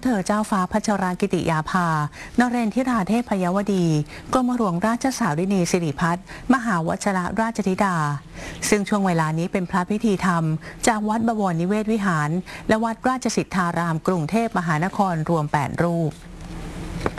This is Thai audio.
เธอเจ้าฟ้าพัชรกิติยาภานเรนทิราเทพยวดีกรมหลวงราชสารินีสิริพัฒน์มหาวชรราชธิดาซึ่งช่วงเวลานี้เป็นพระพิธีธรรมจากวัดบวรนิเวศวิหารและวัดราชสิทธารามกรุงเทพมหานครรวม8 รูป